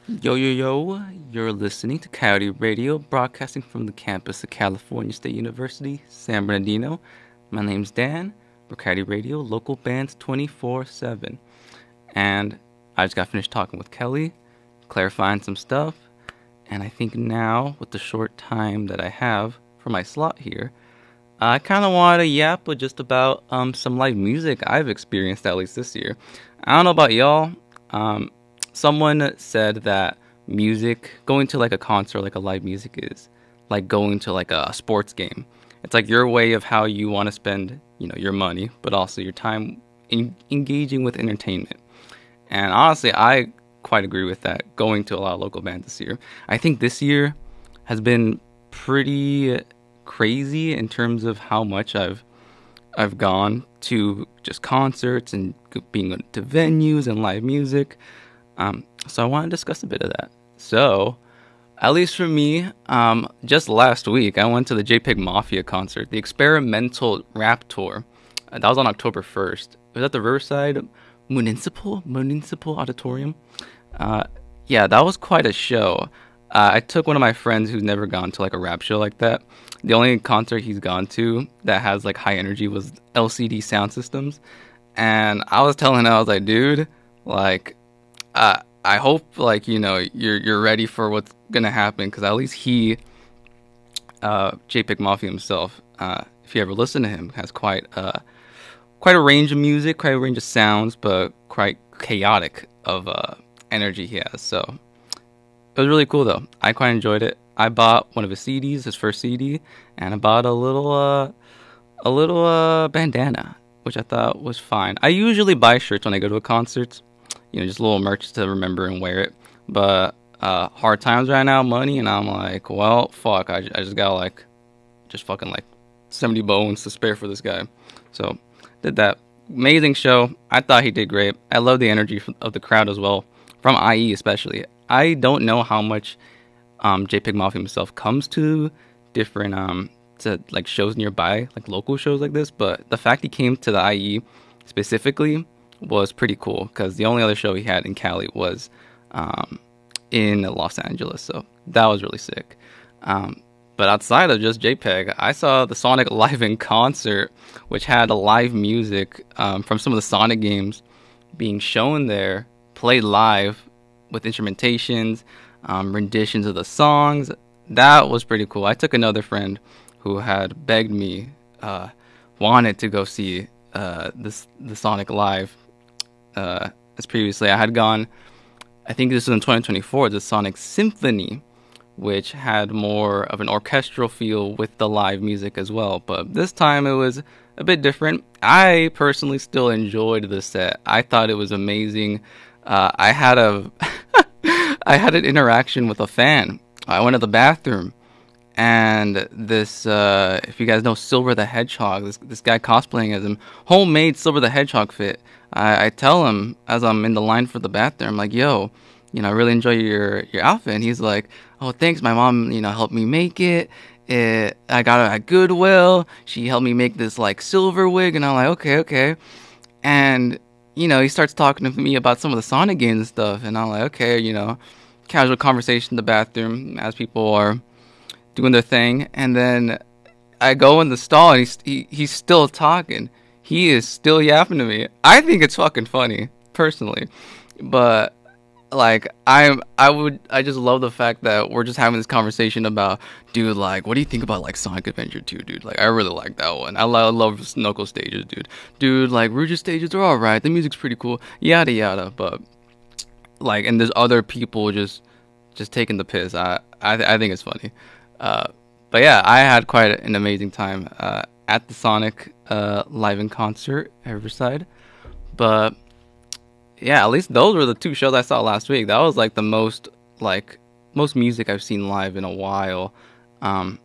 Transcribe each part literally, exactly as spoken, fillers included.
Yo, yo, yo, you're listening to Coyote Radio, broadcasting from the campus of California State University, San Bernardino. My name's Dan, we're Coyote Radio, local bands twenty-four seven. And I just got finished talking with Kelly, clarifying some stuff, and I think now, with the short time that I have for my slot here, I kind of want to yap with just about um, some live music I've experienced, at least this year. I don't know about y'all. Um, someone said that music, going to like a concert, like a live music, is like going to like a sports game. It's like your way of how you want to spend, you know, your money, but also your time in- engaging with entertainment. And honestly, I quite agree with that. Going to a lot of local bands this year, I think this year has been pretty crazy in terms of how much I've I've gone to just concerts and being to venues and live music. Um, so I want to discuss a bit of that. So, at least for me, um, just last week I went to the JPEG Mafia concert, the experimental rap tour. Uh, that was on October first. It was at the Riverside Municipal Municipal Auditorium. Uh, yeah, that was quite a show. Uh, I took one of my friends who's never gone to like a rap show like that. The only concert he's gone to that has like high energy was L C D Sound Systems, and I was telling him, I was like, dude, like, uh, I hope like you know you're you're ready for what's gonna happen, because at least he, uh, JPEG Mafia himself, uh, if you ever listen to him, has quite uh quite a range of music, quite a range of sounds, but quite chaotic of uh energy he has. So it was really cool though. I quite enjoyed it. I bought one of his C Ds, his first C D, and I bought a little uh a little uh bandana, which I thought was fine. I usually buy shirts when I go to a concert, you know, just a little merch to remember and wear it. But uh hard times right now, money, and I'm like, well, fuck, I, I just got like just fucking like seventy bones to spare for this guy. So did that. Amazing show. I thought he did great. I love the energy of the crowd as well, from I E especially. I don't know how much um, JPEG Mafia himself comes to different um, to like shows nearby, like local shows like this, but the fact he came to the I E specifically was pretty cool, because the only other show he had in Cali was um, in Los Angeles, so that was really sick. Um, but outside of just JPEG, I saw the Sonic live in concert, which had live music um, from some of the Sonic games being shown there, played live with instrumentations, um, renditions of the songs. That was pretty cool. I took another friend who had begged me, uh, wanted to go see uh, this the Sonic live. Uh, as previously, I had gone. I think this was in twenty twenty-four. The Sonic Symphony, which had more of an orchestral feel with the live music as well. But this time it was a bit different. I personally still enjoyed the set. I thought it was amazing. Uh, I had a I had an interaction with a fan. I went to the bathroom, and this uh, if you guys know Silver the Hedgehog, this this guy cosplaying as him, homemade Silver the Hedgehog fit. I, I tell him as I'm in the line for the bathroom, I'm like, yo, you know, I really enjoy your your outfit. And he's like, oh, thanks. My mom, you know, helped me make it. It I got it at Goodwill. She helped me make this like silver wig, and I'm like, okay, okay. And you know, he starts talking to me about some of the Sonic games and stuff, and I'm like, okay, you know, casual conversation in the bathroom as people are doing their thing, and then I go in the stall, and he's he, he's still talking. He is still yapping to me. I think it's fucking funny, personally, but like I'm I would I just love the fact that we're just having this conversation about, dude, like, what do you think about like Sonic Adventure two, dude? Like, I really like that one. I, lo- I love Knuckles stages, dude. Dude, like, Rouge's stages are alright. The music's pretty cool. Yada yada. But like, and there's other people just just taking the piss. I I, I think it's funny. Uh, but yeah, I had quite an amazing time uh, at the Sonic uh, live in concert at Riverside. But yeah, at least those were the two shows I saw last week. That was like the most like most music I've seen live in a while, um,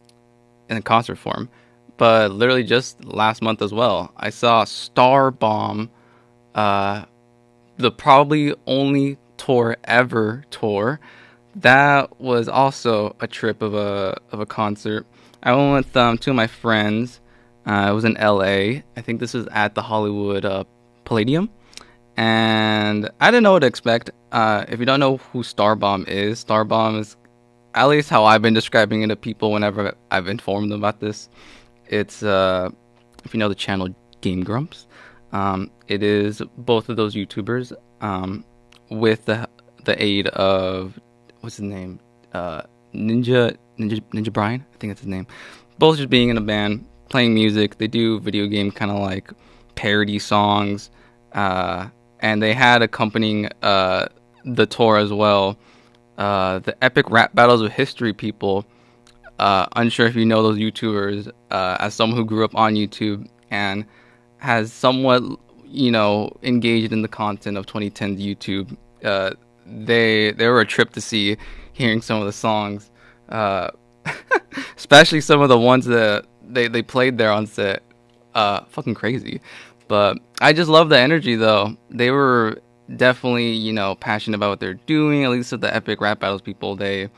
in a concert form. But literally just last month as well, I saw Star Bomb, uh, the probably only tour ever tour. That was also a trip of a of a concert. I went with um, two of my friends. Uh, it was in L A. I think this was at the Hollywood uh, Palladium, and I didn't know what to expect. Uh, if you don't know who Starbomb is, Starbomb is, at least how I've been describing it to people whenever I've informed them about this. It's uh, if you know the channel Game Grumps, um, it is both of those YouTubers um, with the the aid of what's his name, uh, Ninja Ninja Ninja Brian, I think that's his name. Both just being in a band, playing music. They do video game kind of like parody songs, uh, and they had accompanying uh, the tour as well. Uh, the epic rap battles of history people. Uh, unsure if you know those YouTubers. Uh, as someone who grew up on YouTube and has somewhat, you know, engaged in the content of twenty tens YouTube, uh, they they were a trip to see. Hearing some of the songs, uh, especially some of the ones that they, they played there on set, uh, fucking crazy. But I just love the energy though. They were definitely, you know, passionate about what they're doing. At least with the epic rap battles people, they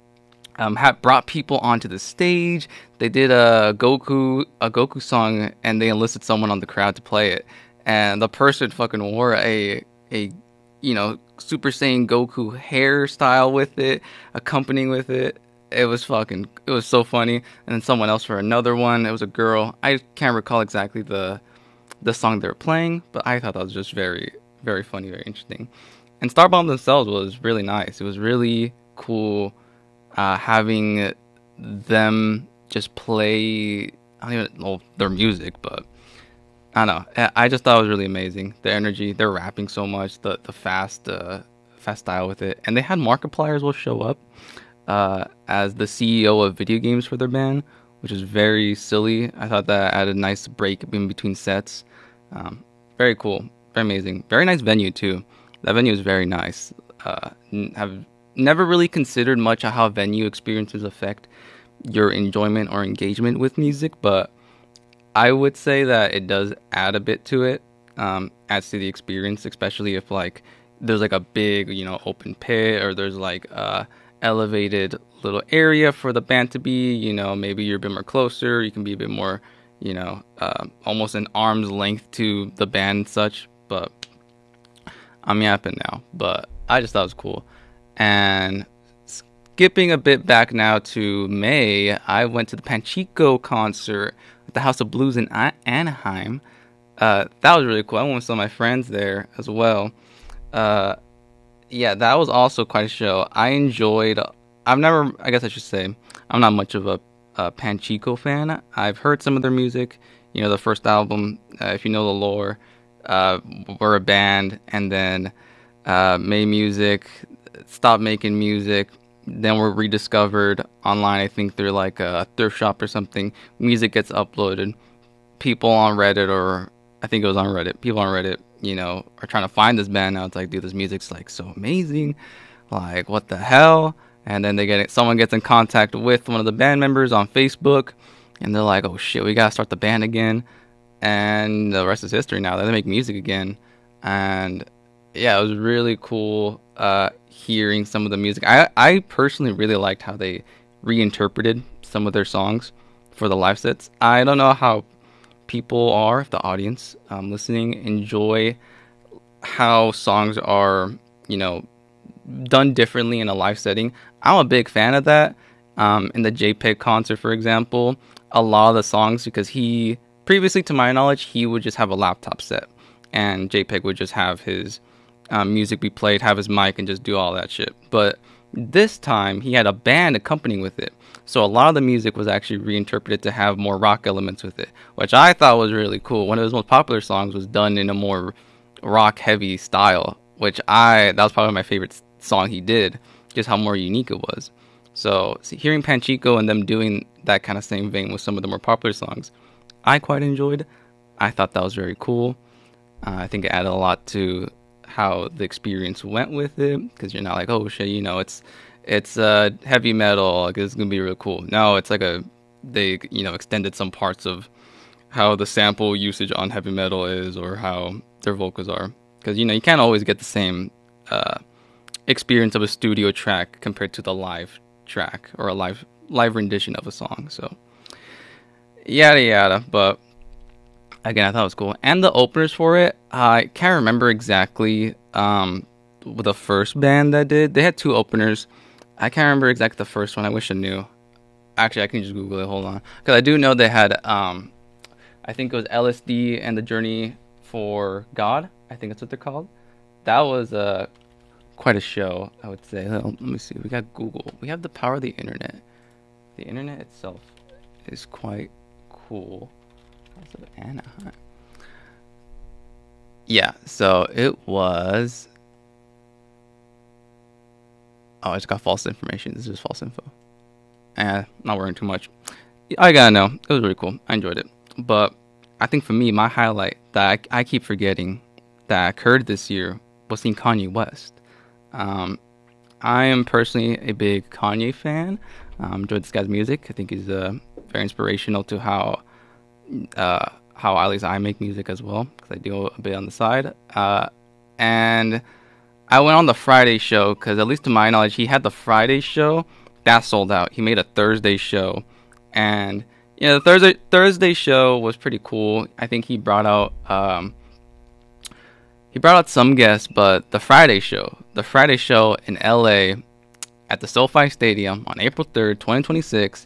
um had brought people onto the stage. They did a Goku a Goku song, and they enlisted someone on the crowd to play it. And the person fucking wore a a you know, Super Saiyan Goku hairstyle with it, accompanying with it. It was fucking, it was so funny. And then someone else for another one. It was a girl. I can't recall exactly the the song they were playing, but I thought that was just very, very funny, very interesting. And Starbomb themselves was really nice. It was really cool uh, having them just play, I don't even know their music, but I don't know. I just thought it was really amazing. The energy, they're rapping so much, the the fast, uh, fast style with it, and they had Markiplier as well show up uh, as the C E O of video games for their band, which is very silly. I thought that added a nice break in between sets. Um, very cool, very amazing, very nice venue too. That venue is very nice. Uh, have never really considered much of how venue experiences affect your enjoyment or engagement with music, but I would say that it does add a bit to it, um, adds to the experience, especially if like there's like a big, you know, open pit, or there's like a elevated little area for the band to be, you know, maybe you're a bit more closer, you can be a bit more, you know, uh, almost an arm's length to the band and such, but I'm yapping now, but I just thought it was cool. And skipping a bit back now to May, I went to the Panchico concert at the House of Blues in Anaheim. Uh, that was really cool. I went with some of my friends there as well. Uh, yeah, that was also quite a show. I enjoyed. I've never. I guess I should say I'm not much of a, a Panchico fan. I've heard some of their music. You know, the first album. Uh, if you know the lore, uh, we're a band, and then uh, made music, stopped making music. Then we're rediscovered online. I think through like a thrift shop or something. Music gets uploaded. People on Reddit, or I think it was on Reddit. People on Reddit, you know, are trying to find this band now. It's like, dude, this music's like so amazing. Like, what the hell? And then they get it. Someone gets in contact with one of the band members on Facebook, and they're like, oh shit, we gotta start the band again. And the rest is history now. They make music again, and yeah, it was really cool uh, hearing some of the music. I, I personally really liked how they reinterpreted some of their songs for the live sets. I don't know how people are, if the audience um, listening, enjoy how songs are, you know, done differently in a live setting. I'm a big fan of that. Um, in the JPEG concert, for example, a lot of the songs, because he, previously to my knowledge, he would just have a laptop set, and JPEG would just have his Um, music be played, have his mic, and just do all that shit. But this time, he had a band accompanying with it. So a lot of the music was actually reinterpreted to have more rock elements with it, which I thought was really cool. One of his most popular songs was done in a more rock-heavy style, which I, that was probably my favorite song he did, just how more unique it was. So, so hearing Panchico and them doing that kind of same vein with some of the more popular songs, I quite enjoyed. I thought that was very cool. Uh, I think it added a lot to how the experience went with it, because you're not like, oh shit, you know, it's it's uh heavy metal, like it's gonna be real cool. No, it's like a, they, you know, extended some parts of how the sample usage on heavy metal is, or how their vocals are, because, you know, you can't always get the same uh experience of a studio track compared to the live track, or a live live rendition of a song. So yada yada. But Again, I thought it was cool. And the openers for it, I can't remember exactly um, the first band that did. They had two openers. I can't remember exactly the first one. I wish I knew. Actually, I can just Google it. Hold on. Because I do know they had, um, I think it was L S D and the Journey for God. I think that's what they're called. That was uh, quite a show, I would say. Let me see. We got Google. We have the power of the internet. The internet itself is quite cool. House of Anaheim. Yeah, so it was. Oh, I just got false information. This is just false info. Eh, not worrying too much. I gotta know. It was really cool. I enjoyed it. But I think for me, my highlight that I, I keep forgetting that occurred this year was seeing Kanye West. Um, I am personally a big Kanye fan. Um, enjoyed this guy's music. I think he's uh, very inspirational to how uh, how at least I make music as well, because I do a bit on the side. Uh, and I went on the Friday show because, at least to my knowledge, he had the Friday show that sold out. He made a Thursday show, and you know, the Thursday Thursday show was pretty cool. I think he brought out um, he brought out some guests, but the Friday show, the Friday show in L A at the SoFi Stadium on April third, twenty twenty-six,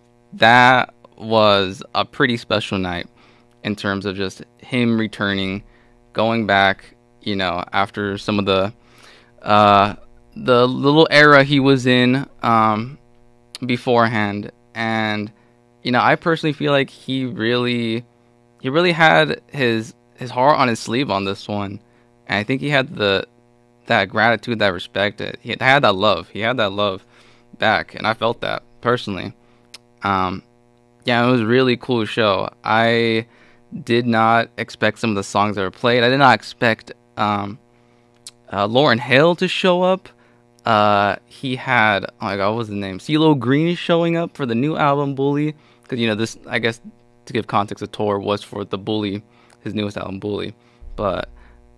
that was a pretty special night in terms of just him returning, going back, you know, after some of the uh, the little era he was in um, beforehand. And you know, I personally feel like he really he really had his his heart on his sleeve on this one, and I think he had the that gratitude, that respect. He had that love. He had that love back, and I felt that personally. Um, yeah, it was a really cool show. I did not expect some of the songs that were played. I did not expect um, uh, Lauryn Hill to show up. Uh, he had, oh my god, what was the name? CeeLo Green showing up for the new album, Bully. Because, you know, this, I guess, to give context, the tour was for the Bully, his newest album, Bully. But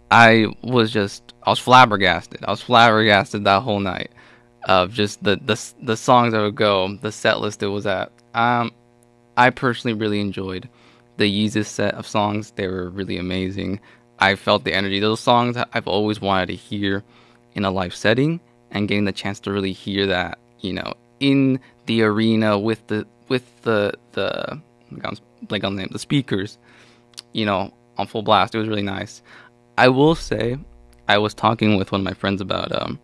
I was just, I was flabbergasted. I was flabbergasted that whole night of just the, the, the songs that would go, the set list it was at. Um, I personally really enjoyed the Yeezus set of songs. They were really amazing. I felt the energy. Those songs I've always wanted to hear in a live setting, and getting the chance to really hear that, you know, in the arena with the with the the I'm blank on the name, the speakers, you know, on full blast. It was really nice. I will say, I was talking with one of my friends about um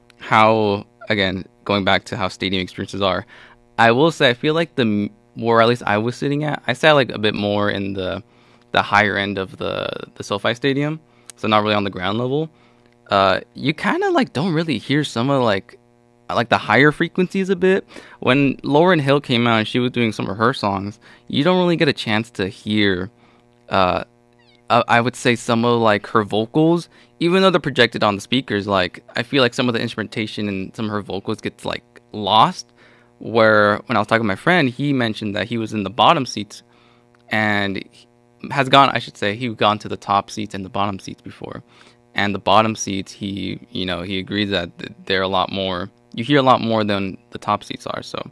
how, again, going back to how stadium experiences are. I will say I feel like the where at least I was sitting at, I sat like a bit more in the the higher end of the the SoFi Stadium, so not really on the ground level. Uh, you kind of like don't really hear some of like like the higher frequencies a bit. When Lauryn Hill came out and she was doing some of her songs, you don't really get a chance to hear uh, uh I would say some of like her vocals, even though they're projected on the speakers. Like, I feel like some of the instrumentation and some of her vocals gets like lost. Where when I was talking to my friend, he mentioned that he was in the bottom seats and has gone, I should say, he gone to the top seats and the bottom seats before. And the bottom seats, he, you know, he agrees that they're a lot more, you hear a lot more than the top seats are. So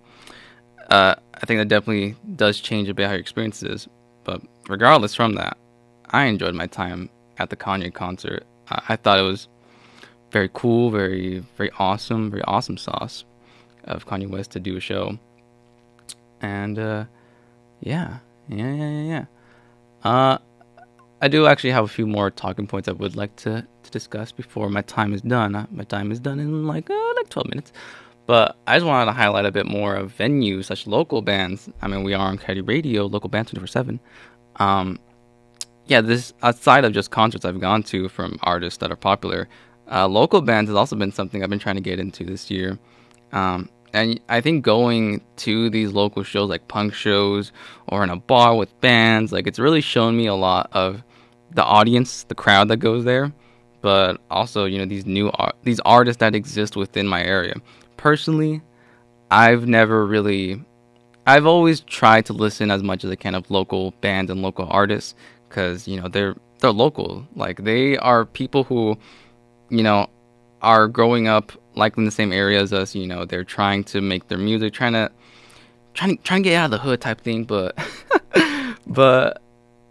uh, I think that definitely does change a bit how your experience is. But regardless from that, I enjoyed my time at the Kanye concert. I, I thought it was very cool, very, very awesome, very awesome sauce of Kanye West to do a show. And uh, yeah, yeah, yeah, yeah, yeah. Uh, I do actually have a few more talking points I would like to, to discuss before my time is done. Uh, my time is done in like uh, like twelve minutes. But I just wanted to highlight a bit more of venues, such local bands. I mean, we are on Coyote Radio, local band twenty-four seven. Um, yeah, this outside of just concerts I've gone to from artists that are popular, uh, local bands has also been something I've been trying to get into this year. Um, and I think going to these local shows, like punk shows or in a bar with bands, like it's really shown me a lot of the audience, the crowd that goes there, but also, you know, these new art, these artists that exist within my area. Personally, I've never really, I've always tried to listen as much as I can of local bands and local artists, because, you know, they're they're local. Like, they are people who, you know, are growing up likely in the same area as us. You know, they're trying to make their music, trying to trying to trying to get out of the hood type thing, but but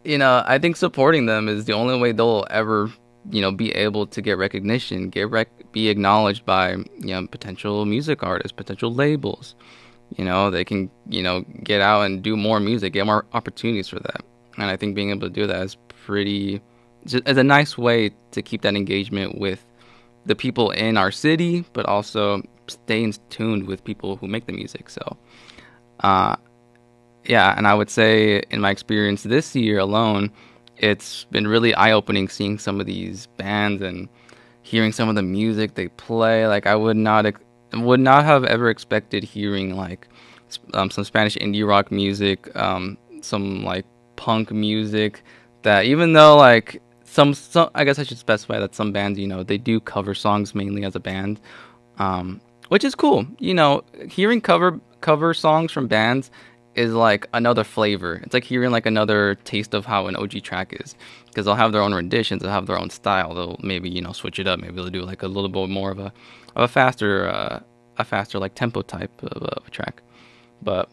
you know, I think supporting them is the only way they'll ever, you know, be able to get recognition, get rec- be acknowledged by, you know, potential music artists, potential labels. You know, they can, you know, get out and do more music, get more opportunities for that. And I think being able to do that is pretty, is a nice way to keep that engagement with the people in our city, but also staying tuned with people who make the music. So, uh, yeah, and I would say in my experience this year alone, it's been really eye-opening seeing some of these bands and hearing some of the music they play. Like I would not ex- would not have ever expected hearing like um, some Spanish indie rock music, um, some like punk music. That even though like some some I guess I should specify that some bands, you know, they do cover songs mainly as a band, um, which is cool. You know, hearing cover cover songs from bands is like another flavor. It's like hearing like another taste of how an O G track is, because they'll have their own renditions, they'll have their own style. They'll maybe you know switch it up. Maybe they'll do like a little bit more of a of a faster uh, a faster like tempo type of, of a track. But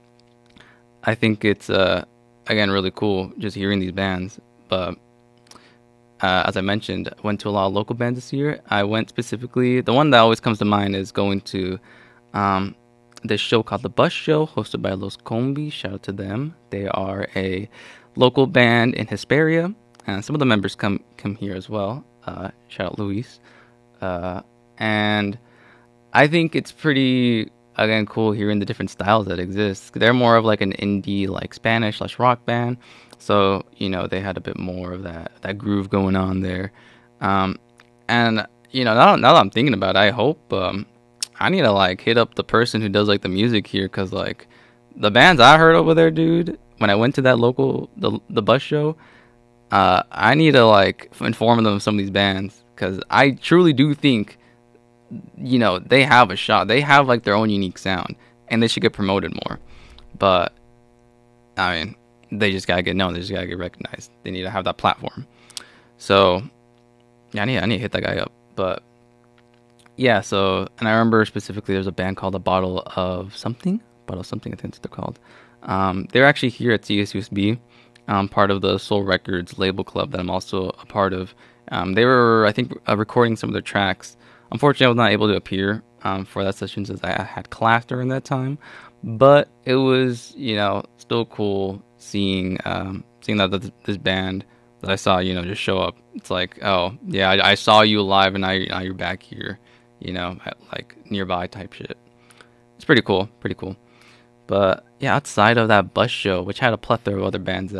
I think it's uh, again really cool just hearing these bands. But uh, as I mentioned, I went to a lot of local bands this year. I went specifically, the one that always comes to mind is going to um, this show called The Bus Show, hosted by Los Combis. Shout out to them. They are a local band in Hesperia, and some of the members come come here as well. Uh, shout out Luis. Uh, and I think it's pretty again cool hearing the different styles that exist. They're more of like an indie, like Spanish slash rock band, so you know they had a bit more of that that groove going on there. Um, and you know now, now that I'm thinking about it, I hope um, I need to like hit up the person who does like the music here, cause like the bands I heard over there, dude. When I went to that local the the bus show, uh, I need to like inform them of some of these bands, cause I truly do think you know, they have a shot. They have like their own unique sound, and they should get promoted more. But I mean, they just gotta get known. They just gotta get recognized. They need to have that platform. So yeah, I need I need to hit that guy up. But yeah, so and I remember specifically there's a band called A Bottle of Something, Bottle of Something, I think that's what they're called. Um, they're actually here at C S U S B, um, part of the Soul Records label club that I'm also a part of. Um, they were, I think, uh, recording some of their tracks. Unfortunately, I was not able to appear um, for that session since I had class during that time. But it was, you know, still cool seeing um, seeing that this, this band that I saw, you know, just show up. It's like, oh yeah, I, I saw you live, and now, now you're back here, you know, at, like nearby type shit. It's pretty cool, pretty cool. But yeah, outside of that bus show, which had a plethora of other bands